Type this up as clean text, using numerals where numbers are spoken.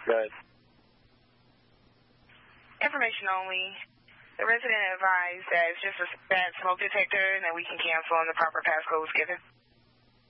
Good. Information only. The resident advised that it's just a bad smoke detector and that we can cancel and the proper passcode was given.